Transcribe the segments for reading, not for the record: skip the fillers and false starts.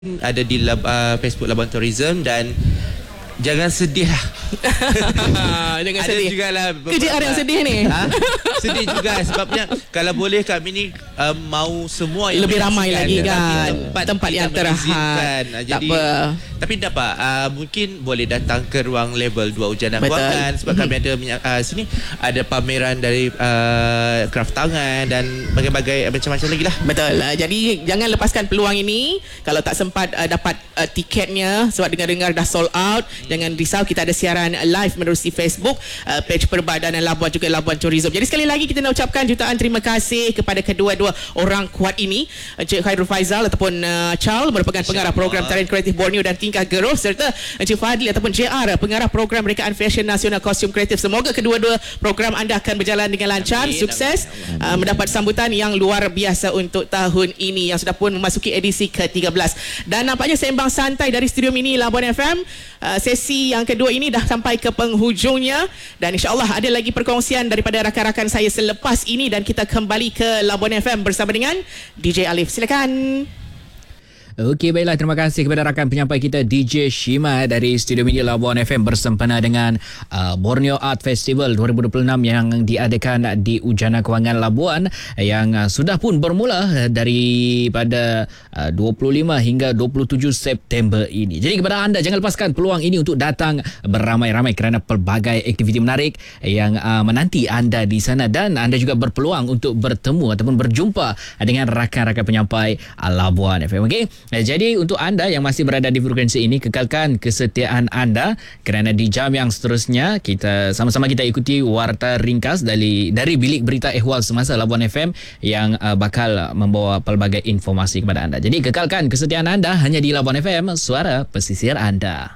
ada di Facebook Labuan Tourism dan jangan sedih lah. Jangan ada sedih. jugalah Kerja yang sedih ni. Sedih juga sebabnya kalau boleh kami ni mau semua yang lebih ramai lagi kan. Tempat yang terhad. Jadi, tak apa. Tapi dapat mungkin boleh datang ke ruang level 2 Ujana Kewangan sebab kami ada sini ada pameran dari kraft tangan dan berbagai macam-macam lagi lah. Betul. Jadi jangan lepaskan peluang ini. Kalau tak sempat dapat tiketnya sebab dengar-dengar dah sold out, jangan risau, kita ada siaran live menerusi Facebook page Perbadanan Labuan juga Labuan Tourism. Jadi sekali lagi kita nak ucapkan jutaan terima kasih kepada kedua-dua orang kuat ini, Encik Khairul Faizal ataupun Charles merupakan pengarah program Tarian Kreatif Borneo dan Tingkah Geruh, serta Encik Fadli ataupun JR pengarah program Rekaan Fashion Nasional Kostum Kreatif. Semoga kedua-dua program anda akan berjalan dengan lancar, sukses, mendapat sambutan yang luar biasa untuk tahun ini yang sudah pun memasuki edisi ke-13. Dan nampaknya sembang santai dari studio mini Labuan FM sesi yang kedua ini dah sampai ke penghujungnya, dan insyaAllah ada lagi perkongsian daripada rakan-rakan saya selepas ini, dan kita kembali ke Labuan FM bersama dengan DJ Alif. Silakan. Okey, baiklah, terima kasih kepada rakan penyampai kita DJ Shima dari Studio Media Labuan FM bersempena dengan Borneo Art Festival 2026 yang diadakan di Ujana Kewangan Labuan yang sudah pun bermula daripada 25 hingga 27 September ini. Jadi kepada anda, jangan lepaskan peluang ini untuk datang beramai-ramai kerana pelbagai aktiviti menarik yang menanti anda di sana, dan anda juga berpeluang untuk bertemu ataupun berjumpa dengan rakan-rakan penyampai Labuan FM. Okey. Jadi untuk anda yang masih berada di frekuensi ini, kekalkan kesetiaan anda kerana di jam yang seterusnya kita sama-sama kita ikuti warta ringkas dari bilik berita ehwal semasa Labuan FM yang bakal membawa pelbagai informasi kepada anda. Jadi kekalkan kesetiaan anda hanya di Labuan FM, suara pesisir anda.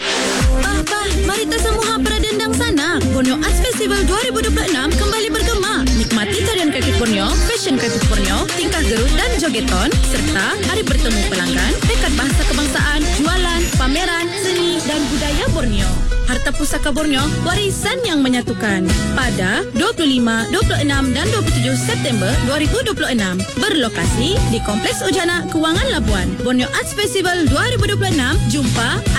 Mari kita semua beradendang sana. Borneo Arts Festival 2026 kembali bergema. Nikmati tarian kreatif Borneo, fashion kreatif Borneo, tingkah geruh dan jogeton, serta hari bertemu pelanggan, pekan bahasa kebangsaan, jualan, pameran, seni dan budaya Borneo. Harta Pusaka Borneo, warisan yang menyatukan. Pada 25, 26 dan 27 September 2026. Berlokasi di Kompleks Ujana Kewangan Labuan. Borneo Arts Festival 2026. Jumpa